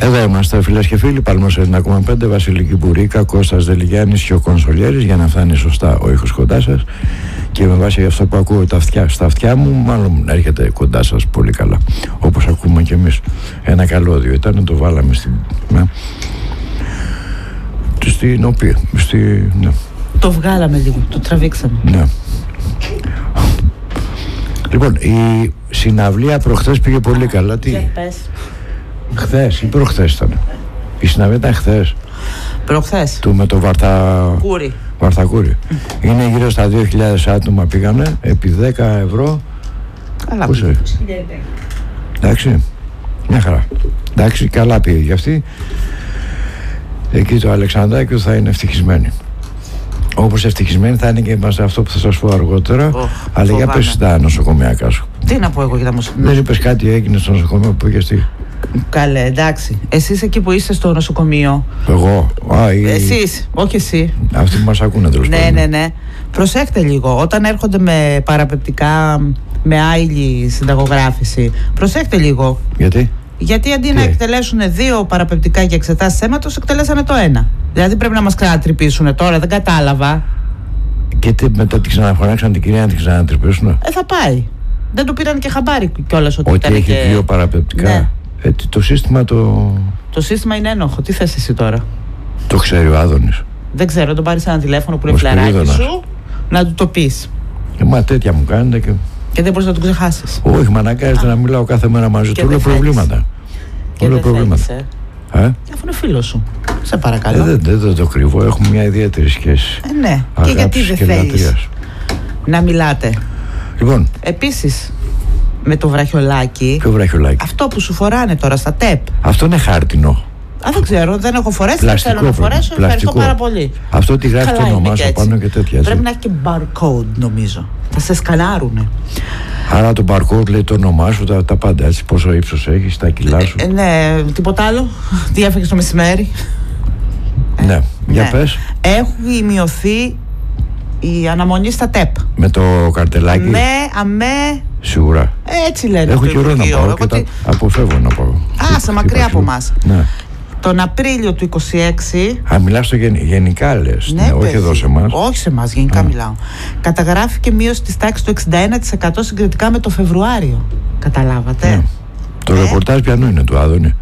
Εδώ είμαστε, φίλες και φίλοι. Παλμός 1,5, Βασιλική Μπουρίκα, Κώστας Δελιγιάννης και ο Κονσολιέρης, για να φτάνει σωστά ο ήχος κοντά σας. Και με βάση αυτό που ακούω στα αυτιά μου, μάλλον έρχεται κοντά σας πολύ καλά. Όπως ακούμε κι εμείς. Ένα καλώδιο ήταν, το βάλαμε στην οποία. Ναι. Το βγάλαμε λίγο, το τραβήξαμε. Ναι. Λοιπόν, η συναυλία προχθές πήγε πολύ καλά. Τι? Χθες ή προχθές ήταν? Η συναυλία ήταν χθες. Προχθές. Του με το Βαρθακούρι. Είναι γύρω στα 2.000 άτομα πήγανε, επί 10 ευρώ. Καλά πήγε. Εντάξει, μια χαρά. Εντάξει, καλά πήγε για αυτή. Εκεί το Αλεξανδράκιο θα είναι ευτυχισμένοι. Όπως ευτυχισμένοι θα είναι και μας αυτό που θα σας πω αργότερα. Αλλά για πες τα νοσοκομιακά σου. Τι να πω εγώ για τα νοσοκομεία? Δεν είπες κάτι έγινε στο νοσοκομείο που πήγες? Τι? Καλέ, εντάξει. Εσείς εκεί που είστε στο νοσοκομείο. Εγώ? Εσείς, όχι εσύ. Αυτοί που μας ακούνε τέλος πάντων. Ναι. Προσέχτε λίγο. Όταν έρχονται με παραπεπτικά, με άειλη συνταγογράφηση, προσέχτε λίγο. Γιατί αντί να εκτελέσουν 2 παραπεπτικά για εξετάσεις αίματος, εκτελέσανε το 1. Δηλαδή πρέπει να μας ξανατρυπήσουν τώρα, δεν κατάλαβα. Και μετά τη ξαναφωνάξαν την κυρία να την ξανατρυπήσουν. Θα πάει. Δεν του πήραν και χαμπάρι κιόλας ότι ήταν. Ότι έχει 2 παραπεπτικά. Ναι. Το σύστημα Το σύστημα είναι ένοχο. Τι θες εσύ τώρα? Το ξέρει ο Άδωνης. Δεν ξέρω, τον πάρεις ένα τηλέφωνο που είναι φλαράκι σου, να του το πεις. Μα τέτοια μου κάνετε και δεν μπορείς να τον ξεχάσεις. Όχι, με αναγκάζεται να μιλάω κάθε μέρα μαζί του. Όλα προβλήματα. Όλα προβλήματα. Αφού είναι φίλος σου. Σε παρακαλώ. Δεν το κρύβω. Έχουμε μια ιδιαίτερη σχέση. Ναι. Και γιατί δεν θέλεις να μιλάτε? Λοιπόν. Επίσης, με το βραχιολάκι. Ποιο βραχιολάκι? Αυτό που σου φοράνε τώρα στα ΤΕΠ. Αυτό είναι χάρτινο. Δεν ξέρω, δεν έχω φορέσει. Δεν θέλω να φορέσω. Ευχαριστώ πάρα πολύ. Αυτό τι γράφει το όνομά σου πάνω και τέτοια. Πρέπει να έχει και barcode, νομίζω. Θα σε σκανάρουνε. Άρα το barcode λέει το όνομά σου, τα πάντα έτσι. Πόσο ύψος έχεις, τα κιλά σου. Ναι, τίποτα άλλο. Τι έφεγες το μεσημέρι? Ναι, για πες. Έχει μειωθεί η αναμονή στα ΤΕΠ. Με το καρτελάκι. Ναι, αμέ. Σίγουρα. Έτσι λένε. Έχω καιρό να πάω και τα αποφεύγω να πάω. Σε μακριά από εμάς. Ναι. Τον Απρίλιο του 26. Μιλάς στο γενικά λες? Ναι, όχι εδώ σε εμάς. Όχι σε εμάς, γενικά μιλάω. Καταγράφηκε μείωση της τάξης του 61% συγκριτικά με το Φεβρουάριο. Καταλάβατε? Ναι. Το ρεπορτάζ πιανού είναι του Άδωνη?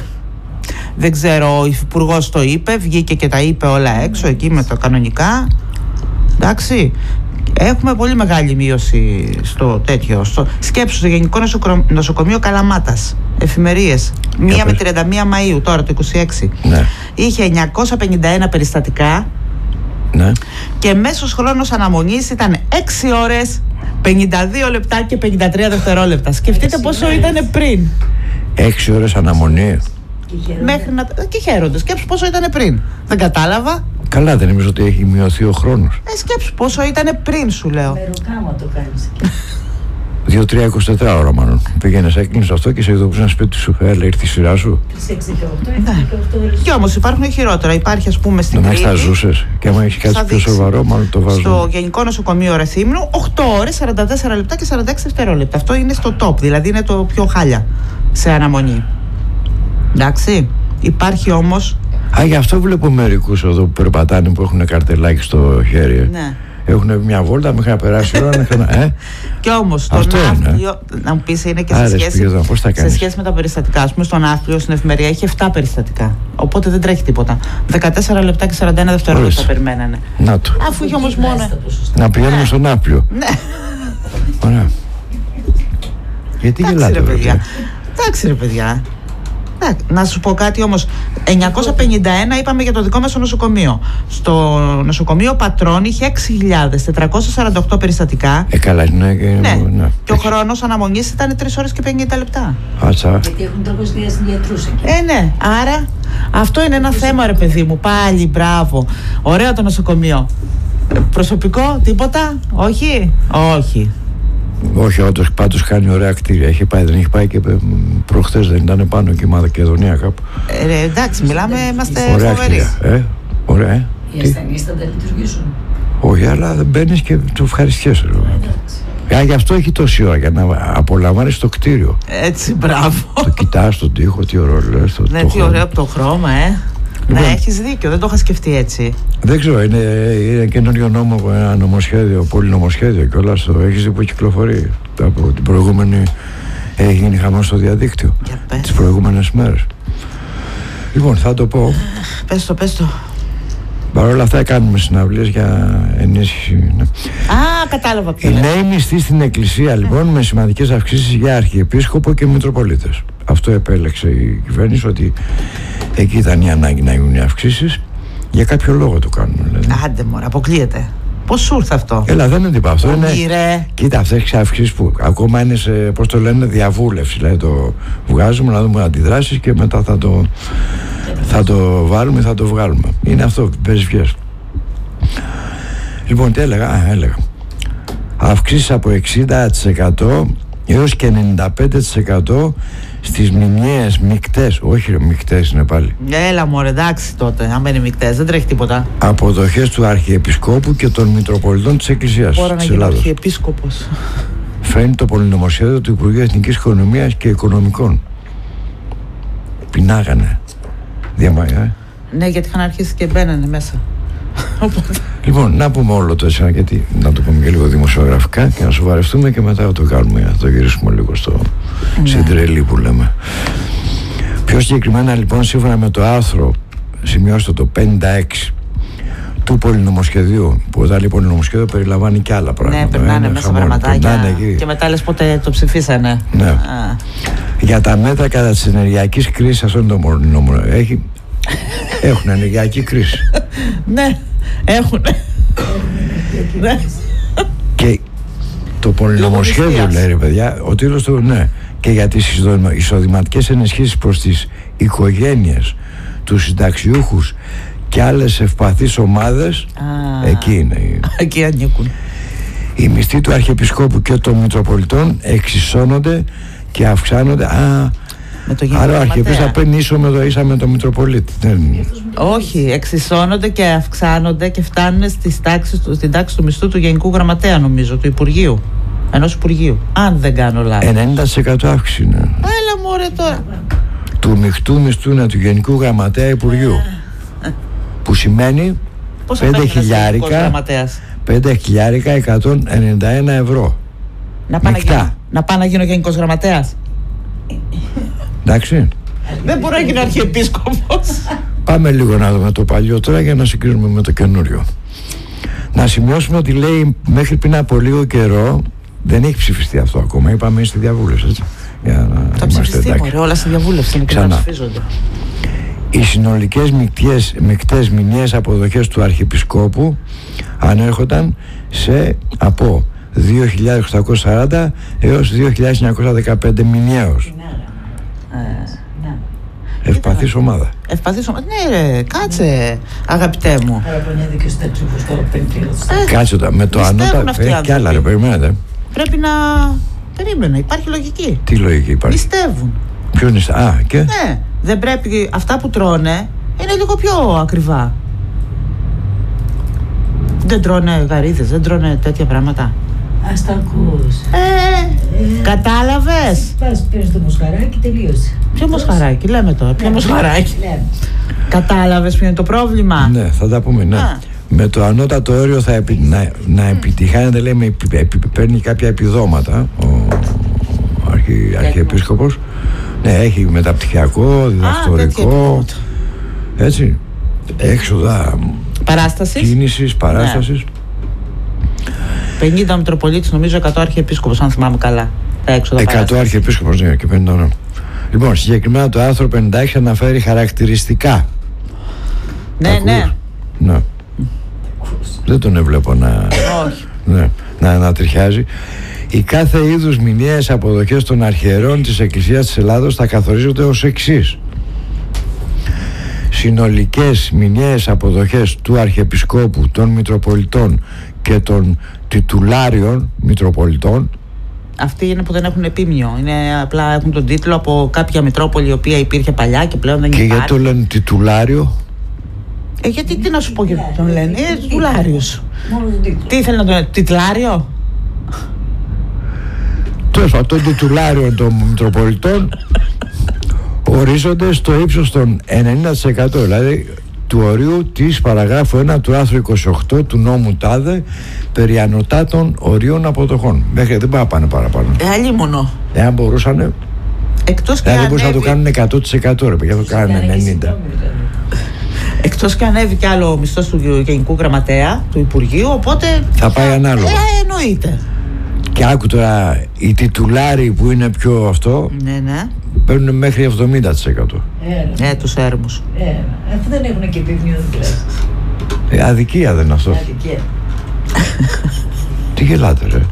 Δεν ξέρω, ο υφυπουργός το είπε, βγήκε και τα είπε όλα έξω εκεί με το κανονικά. Εντάξει. Έχουμε πολύ μεγάλη μείωση στο τέτοιο. Σκέψου, στο Γενικό Νοσοκομείο Καλαμάτας, εφημερίες, 1 με 31 Μαΐου, τώρα το 26. Ναι. Είχε 951 περιστατικά. Ναι. Και μέσος χρόνος αναμονής ήταν 6 ώρες, 52 λεπτά και 53 δευτερόλεπτα. Σκεφτείτε πόσο ήταν πριν. 6 ώρες αναμονή. Μέχρι να... Και χαίρονται. Σκέψου πόσο ήταν πριν. Δεν κατάλαβα. Καλά, δεν νομίζω ότι έχει μειωθεί ο χρόνος. Σκέψου πόσο ήταν πριν, σου λέω. Με ροκάμα το κάνεις. 2-3-24 ώρα μάλλον. Πήγαινες, έκλεινες αυτό και σε ειδοποιούσαν σπίτι σου. Έλα, ήρθε η σειρά σου. 3-6-18 ώρες. Κι όμως υπάρχουν χειρότερα. Υπάρχει, ας πούμε, στην Κρήτη. Να ζούσες. Και άμα έχει κάτι πιο σοβαρό, μάλλον το βάζω. Στο Γενικό Νοσοκομείο Ρεθύμνου, 8 ώρες, 44 λεπτά και 46 δευτερόλεπτα. Αυτό είναι στο top, δηλαδή είναι το πιο χάλια σε αναμονή. Εντάξει. Υπάρχει όμως. Γι' αυτό βλέπω μερικούς εδώ που περπατάνε, που έχουν καρτελάκι στο χέρι. Ναι. Έχουν μια βόλτα μέχρι να περάσει η ώρα. Και όμως το Ναύπλιο, να μου πεις, είναι και σε σχέση με τα περιστατικά. Ας πούμε, στο Ναύπλιο στην εφημερία έχει 7 περιστατικά. Οπότε δεν τρέχει τίποτα. 14 λεπτά και 41 δευτερόλεπτα περιμένανε. Να το. Αφού είχε όμως μόνο. Να πηγαίνουμε στο Ναύπλιο. Ναι. Ωραία. Γιατί γελάτε, παιδιά? Εντάξει, ρε παιδιά. Να σου πω κάτι όμως. 951 είπαμε για το δικό μας νοσοκομείο. Στο νοσοκομείο Πατρών είχε 6.448 περιστατικά. Καλά, ναι. Και ο χρόνος αναμονής ήταν 3 ώρες και 50 λεπτά. Γιατί έχουν 300 γιατρούς εκεί. Ναι. Άρα αυτό είναι ένα θέμα, ρε παιδί μου. Πάλι, μπράβο. Ωραίο το νοσοκομείο. Προσωπικό, τίποτα? Όχι. Όχι, όντως πάντως κάνει ωραία κτίρια. Έχει πάει, δεν έχει πάει και προχθές δεν ήταν πάνω εκεί, Μακεδονία κάπου. Εντάξει, μιλάμε, είμαστε φοβεροί. Ωραία. Οι ασθενείς θα τα λειτουργήσουν. Όχι, αλλά δεν μπαίνεις και του ευχαριστιέσαι. Γι' αυτό έχει τόση ώρα, για να απολαμβάνεις το κτίριο. Έτσι, μπράβο. Το κοιτάς τον τοίχο, τι ωραίο λες. Ναι, τι ωραίο από το χρώμα, Λοιπόν, ναι, έχεις δίκιο, δεν το είχα σκεφτεί έτσι. Δεν ξέρω, είναι καινούριο νόμο, ένα νομοσχέδιο, πολυνομοσχέδιο κιόλας. Το έχεις δει που κυκλοφορεί από την προηγούμενη. Έχει γίνει χαμός στο διαδίκτυο τις προηγούμενες μέρες. Λοιπόν, θα το πω. Πες το. Παρ' όλα αυτά κάνουμε συναυλίες για ενίσχυση. Ναι. Κατάλαβα ποιο. Οι νέοι μισθοί στην Εκκλησία, λοιπόν, με σημαντικές αυξήσεις για Αρχιεπίσκοπο και Μητροπολίτες. Αυτό επέλεξε η κυβέρνηση, ότι εκεί ήταν η ανάγκη να γίνουν οι αυξήσεις. Για κάποιο λόγο το κάνουμε, δηλαδή. Άντε μωρέ, αποκλείεται. Πώς σου ήρθε αυτό? Έλα, δεν είναι τίποτα αυτό. Κοίτα, αυτές τις αυξήσεις που ακόμα είναι σε, πώς το λένε, διαβούλευση. Δηλαδή το βγάζουμε να δούμε αντιδράσεις και μετά θα το βάλουμε, θα το βγάλουμε. Είναι αυτό, παίζει. Λοιπόν, τι έλεγα? Έλεγα αυξήσεις από 60% έως και 95% στις μηνιαίες μεικτές. Όχι ρε, μεικτές είναι πάλι. Έλα μωρέ, εντάξει τότε, αν είναι μεικτές, δεν τρέχει τίποτα. Αποδοχές του Αρχιεπισκόπου και των Μητροπολιτών της Εκκλησίας. Μπορώ να γίνω Αρχιεπίσκοπος. Φέρνει το πολυνομοσχέδιο του Υπουργείου Εθνικής Οικονομίας και Οικονομικών. Πεινάγανε. Ναι, γιατί είχαν αρχίσει και μπαίνανε μέσα. Λοιπόν, να πούμε όλο το έτσι, γιατί να το πούμε και λίγο δημοσιογραφικά και να σοβαρευτούμε και μετά το κάνουμε, να το γυρίσουμε λίγο στην τρελή που λέμε. Πιο συγκεκριμένα, λοιπόν, σύμφωνα με το άρθρο, σημειώστε το 56 του πολυνομοσχεδίου, που όταν λέει πολυνομοσχέδιο περιλαμβάνει και άλλα πράγματα. Ναι, περνάνε μέσα πραγματάκια και μετά λες πότε το ψηφίσανε. Ναι. Για τα μέτρα κατά της ενεργειακής κρίσης, αυτό είναι το μόνο. Έχουν ενεργειακή κρίση. Ναι, έχουν. Και το πολυνομοσχέδιο λέει, ρε παιδιά, ο τίτλος του, ναι, και για τις εισοδηματικές ενισχύσεις προς τις οικογένειες, τους συνταξιούχους και άλλες ευπαθείς ομάδες, εκεί είναι. Εκεί ανήκουν. Οι μισθοί του Αρχιεπισκόπου και των Μητροπολιτών εξισώνονται και αυξάνονται. Άρα ο Αρχιεπίσκοπος θα παίρνει ίσα με τον Μητροπολίτη. Όχι, εξισώνονται και αυξάνονται και φτάνουν στην τάξη του μισθού του Γενικού Γραμματέα, νομίζω, του Υπουργείου. Ενός Υπουργείου. Αν δεν κάνω λάθος. 90% αύξηση είναι. Έλα μωρέ τώρα. Του μεικτού μισθού του Γενικού Γραμματέα Υπουργείου. Που σημαίνει 5.191 ευρώ. Να πάω να γίνω Γενικός Γραμματέας. Εντάξει. Δεν μπορώ να γίνω Αρχιεπίσκοπος. Πάμε λίγο να δούμε το παλιό τώρα για να συγκρίνουμε με το καινούριο. Να σημειώσουμε ότι λέει μέχρι πριν από λίγο καιρό δεν έχει ψηφιστεί αυτό ακόμα. Είπαμε στη διαβούλευση, έτσι. Θα ψηφιστεί, μωρέ, όλα στη διαβούλευση είναι και να ψηφίζονται. Οι συνολικές μεικτές μηνιαίες αποδοχές του Αρχιεπισκόπου ανέρχονταν σε από 2.840 έως 2.915 μηνιαίως. Ευπαθής ομάδα. Ναι ρε, κάτσε αγαπητέ μου. Κάτσε τώρα, με το ανώτατο έχει κι άλλα ρε, περιμένετε. Πρέπει να... Περίμενε, υπάρχει λογική. Τι λογική υπάρχει? Νηστεύουν. Ποιο νηστεύουν? Και? Ναι, δεν πρέπει, αυτά που τρώνε είναι λίγο πιο ακριβά. Δεν τρώνε γαρίδες, δεν τρώνε τέτοια πράγματα. Ας τα ακούς. Κατάλαβες. Πας, παίρνεις το μοσχαράκι, τελείωσε. Ποιο μοσχαράκι, λέμε τώρα, ποιο μοσχαράκι. Κατάλαβες ποιο είναι το πρόβλημα? Ναι, θα τα πούμε, ναι. Με το ανώτατο όριο θα να επιτυχάνεται, λέμε, παίρνει κάποια επιδόματα ο Αρχιεπίσκοπος. Ναι, έχει μεταπτυχιακό, διδακτορικό, έτσι, έξοδα κίνησης, παράστασης. 50 Μητροπολίτης, νομίζω 100 Αρχιεπίσκοπος, αν θυμάμαι καλά. 100 Αρχιεπίσκοπος, ναι, και 50. Λοιπόν, συγκεκριμένα το άρθρο 56 αναφέρει χαρακτηριστικά. Ναι. Δεν τον έβλεπω να τριχιάζει. Οι κάθε είδους μηνιαίες αποδοχές των αρχιερών της Εκκλησίας της Ελλάδος θα καθορίζονται ως εξής. Συνολικές μηνιαίες αποδοχές του Αρχιεπισκόπου, των Μητροπολιτών και των τιτουλάριων Μητροπολιτών. Αυτοί είναι που δεν έχουν επίμνιο. Είναι απλά έχουν τον τίτλο από κάποια Μητρόπολη η οποία υπήρχε παλιά και πλέον δεν υπάρχει. Και γιατί το λένε τιτουλάριο? Γιατί τι να σου πω γιατί τον λένε, τιτουλάριος. Τι ήθελε να τον λένε, τιτλάριο? των τιτουλάριων των Μητροπολιτών ορίζονται στο ύψος των 90%, δηλαδή του ορίου της παραγράφου 1 του άρθρου 28 του νόμου ΤΑΔΕ περί ανωτάτων ορίων αποδοχών. Μέχρι δεν πάει να πάνε παραπάνω. Αλλήμονο. Εάν μπορούσαν. Εκτός και δεν μπορούσαν να το κάνουν 100%, ρε παιδιά, το κάνουν 90%. Εκτός και ανέβει κι άλλο ο μισθός του Γενικού Γραμματέα του Υπουργείου, οπότε θα πάει ανάλογα. Εννοείται. Και άκου τώρα, οι τιτουλάροι που είναι πιο αυτό, ναι, παίρνουν μέχρι 70%. Τους έρμους. Αφού δεν έχουν και πίμνιο δηλαδή. Αδικία δεν είναι αυτό. Αδικία. Τι γελάτε, ρε.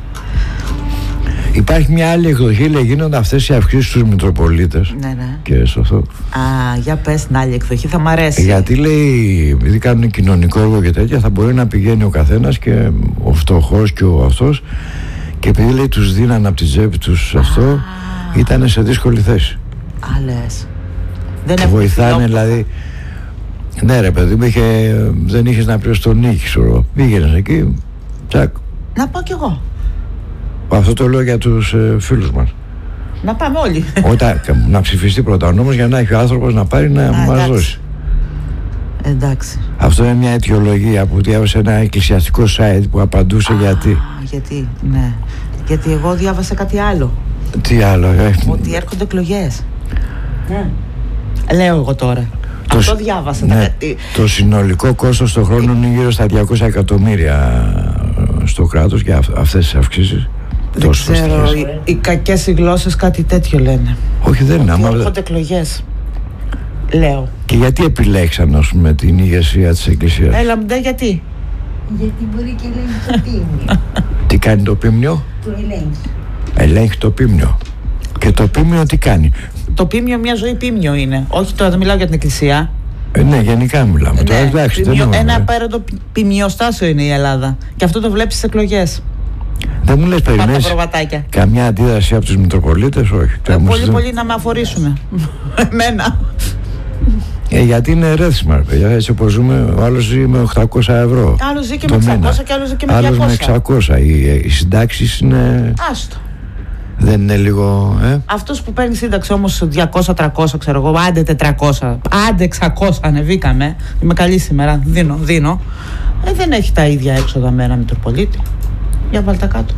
Υπάρχει μια άλλη εκδοχή, λέει, γίνονται αυτές οι αυξήσεις στους Μητροπολίτες. Ναι. Και σε αυτό. Για πες την άλλη εκδοχή, θα μ' αρέσει. Γιατί, λέει, επειδή κάνουν κοινωνικό έργο και τέτοια, θα μπορεί να πηγαίνει ο καθένας και ο φτωχός και ο αυτός, και επειδή, λέει, τους δίναν από τη τσέπη τους αυτό, ήταν σε δύσκολη θέση. Λες. Και βοηθάνε, δηλαδή. Ναι, ρε παιδί μου, δεν είχες να πληρώσεις τον νίκη, ξέρω. Πήγαινες εκεί, τσακ. Να πάω κι εγώ. Αυτό το λέω για τους φίλους μας. Να πάμε όλοι. Να ψηφιστεί πρώτα ο νόμος για να έχει ο άνθρωπος να πάρει να μας δώσει. Εντάξει. Αυτό είναι μια αιτιολογία που διάβασε ένα εκκλησιαστικό site που απαντούσε γιατί, ναι. Γιατί εγώ διάβασα κάτι άλλο. Τι άλλο, ότι έρχονται εκλογές. Ναι. Λέω εγώ τώρα. Αυτό διάβασα. Ναι, το συνολικό κόστος στον χρόνο είναι γύρω στα 200 εκατομμύρια στο κράτος για αυτές τις αυξήσεις. Δεν ξέρω, οι κακές οι γλώσσες κάτι τέτοιο λένε. Όχι, δεν είναι. Έρχονται εκλογές. Λέω. Και γιατί επιλέξαν, ας πούμε, την ηγεσία της Εκκλησίας? Έλα μου, γιατί. Γιατί μπορεί και ελέγχει το πίμνιο. Τι κάνει το πίμνιο? Το ελέγχει. Ελέγχει το πίμνιο. Και το πίμνιο τι κάνει? Το πίμνιο μια ζωή πίμνιο είναι. Όχι τώρα, δεν μιλάω για την Εκκλησία. Ναι, γενικά μιλάμε. Τώρα, εντάξει, ένα απέραντο ποιμιοστάσιο είναι η Ελλάδα. Και αυτό το βλέπεις στις εκλογές. Δεν μου λες, περιμένεις καμιά αντίδραση από τους Μητροπολίτες? Όχι. Πολύ να με αφορήσουν. Εμένα. Γιατί είναι ρέθισμα, παιδιά. Έτσι όπως ζούμε, ο άλλος ζει με 800 ευρώ. Άλλος ζει και με 600 και άλλος ζει και με 200. Άλλος με 600. Οι συντάξεις είναι. Άστο. Δεν είναι λίγο. Αυτός που παίρνει σύνταξη όμως 200-300, ξέρω εγώ, άντε 400, άντε 600, ανεβήκαμε. Είμαι καλή σήμερα. Δίνω. Δεν έχει τα ίδια έξοδα με ένα Μητροπολίτη. Για βάλτε κάτω.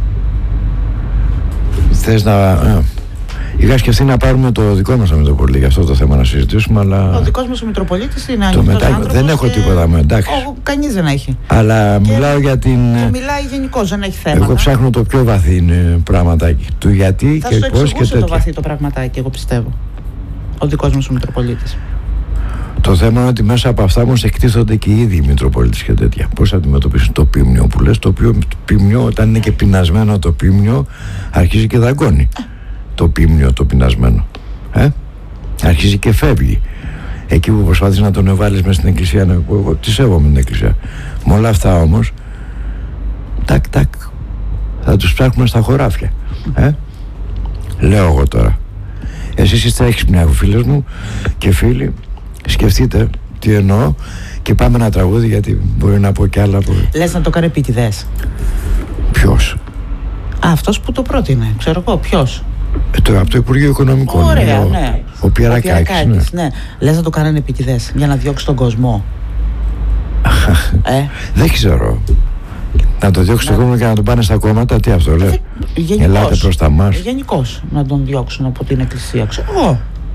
Θες να. Είχα σκεφτεί να πάρουμε το δικό μας το Μητροπολίτη για αυτό το θέμα να συζητήσουμε, αλλά. Ο δικός μας ο Μητροπολίτης είναι ανοιχτός άνθρωπος. Δεν έχω τίποτα με, εντάξει. Κανείς δεν έχει. Αλλά μιλάω για την. Μιλάει γενικώς, δεν έχει θέμα. Εγώ ψάχνω το πιο βαθύ πραγματάκι του γιατί και πώς και τέτοια. Το βαθύ το πραγματάκι, εγώ πιστεύω. Ο δικός μας ο Μητροπολίτης. Το θέμα είναι ότι μέσα από αυτά όμως εκτίθονται και οι ίδιοι οι Μητροπολίτες και τέτοια. Πώς αντιμετωπίσουν το πίμνιο που λες? Το οποίο πίμνιο, όταν είναι και πεινασμένο το πίμνιο, αρχίζει και δαγκώνει. Το πίμνιο το πεινασμένο. Αρχίζει και φεύγει. Εκεί που προσπαθείς να τον εβάλεις μέσα στην Εκκλησία, που εγώ τη σέβομαι την Εκκλησία. Με όλα αυτά όμως, τάκ, θα τους ψάχνουμε στα χωράφια. Λέω εγώ τώρα. Εσείς είστε έξυπνοι, φίλες μου και φίλοι. Σκεφτείτε τι εννοώ και πάμε ένα τραγούδι, γιατί μπορεί να πω κι άλλα που... Λες να το κάνει επίτηδες? Ποιος? Αυτός που το πρότεινε, ξέρω εγώ, ποιος? Από το Υπουργείο Οικονομικών. Ωραία, ναι. Ο Πιερακάκης, ναι. Λες να το κάνανε επίτηδες για να διώξει τον κόσμο? Δεν ξέρω. Να το διώξει τον κόσμο και να τον πάνε στα κόμματα, τι αυτό λέει? Ελάτε προς τα μας. Γενικώς να τον διώξουν από την Εκκλησία, ξέρω.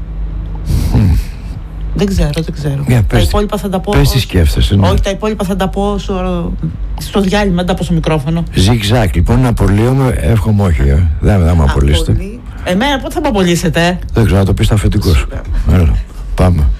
Δεν ξέρω. Τα υπόλοιπα θα τα πω. Πες τι σκέφτεσαι. Όχι, τα υπόλοιπα θα τα πω στο διάλειμμα, δεν τα πω στο μικρόφωνο. Ζιγ-ζακ, λοιπόν, να απολύομαι, εύχομαι όχι. Δεν με απολύσετε. Εμένα πότε θα με απολύσετε? Δεν ξέρω, να το πεις στα αφεντικό σου. Έλα, πάμε.